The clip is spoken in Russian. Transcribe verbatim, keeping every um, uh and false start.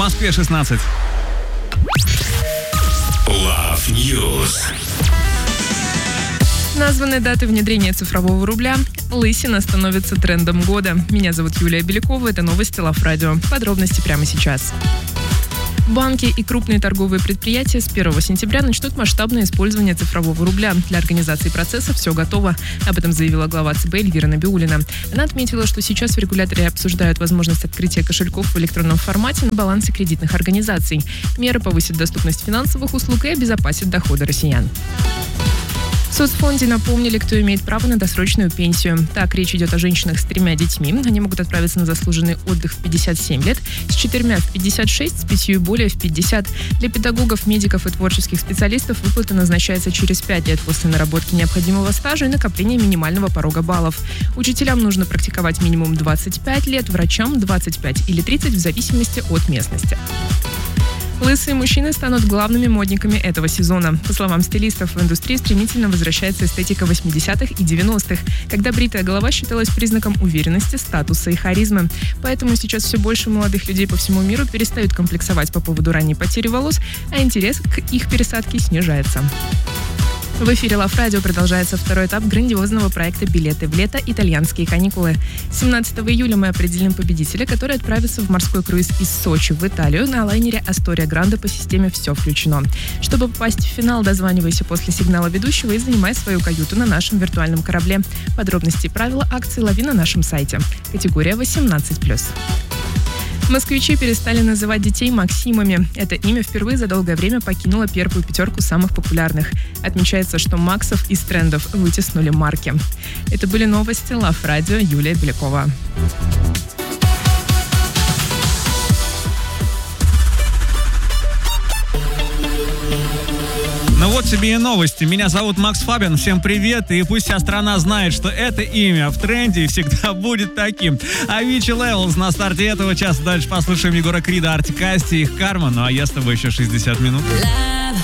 Москве шестнадцать. Love News. Названы даты внедрения цифрового рубля. Лысина становится трендом года. Меня зовут Юлия Белякова. Это новости Love Radio. Подробности прямо сейчас. Банки и крупные торговые предприятия с первого сентября начнут масштабное использование цифрового рубля. Для организации процесса все готово. Об этом заявила глава ЦБ Эльвира Набиуллина. Она отметила, что сейчас в регуляторе обсуждают возможность открытия кошельков в электронном формате на балансе кредитных организаций. Мера повысит доступность финансовых услуг и обезопасит доходы россиян. В соцфонде напомнили, кто имеет право на досрочную пенсию. Так, речь идет о женщинах с тремя детьми. Они могут отправиться на заслуженный отдых в пятьдесят семь лет, с четырьмя в пятьдесят шесть, с пятью и более в пятьдесят. Для педагогов, медиков и творческих специалистов выплата назначается через пять лет после наработки необходимого стажа и накопления минимального порога баллов. Учителям нужно практиковать минимум двадцать пять лет, врачам двадцать пять или тридцать в зависимости от местности. Лысые мужчины станут главными модниками этого сезона. По словам стилистов, в индустрии стремительно возвращается эстетика восьмидесятых и девяностых, когда бритая голова считалась признаком уверенности, статуса и харизмы. Поэтому сейчас все больше молодых людей по всему миру перестают комплексовать по поводу ранней потери волос, а интерес к их пересадке снижается. В эфире Love Radio продолжается второй этап грандиозного проекта «Билеты в лето. Итальянские каникулы». семнадцатого июля мы определим победителя, который отправится в морской круиз из Сочи в Италию на лайнере «Астория Гранде» по системе «Все включено». Чтобы попасть в финал, дозванивайся после сигнала ведущего и занимай свою каюту на нашем виртуальном корабле. Подробности и правила акции лови на нашем сайте. Категория восемнадцать плюс. Москвичи перестали называть детей Максимами. Это имя впервые за долгое время покинуло первую пятерку самых популярных. Отмечается, что Максов из трендов вытеснули марки. Это были новости Love Radio. Юлия Белякова. Ну вот тебе и новости. Меня зовут Макс Фабин. Всем привет. И пусть вся страна знает, что это имя в тренде и всегда будет таким. Avicii Levels на старте этого часа. Дальше послушаем Егора Крида, Артик Асти, их «Карма». Ну а я с тобой еще шестьдесят минут. Love,